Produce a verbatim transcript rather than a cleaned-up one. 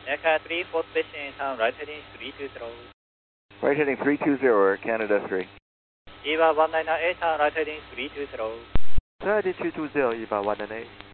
Eka three, fourth station, town, right heading three two zero. Right heading three two zero, Canada three. Eva one nine eight, town, right heading three two zero. thirty two two zero, Eva one nine eight.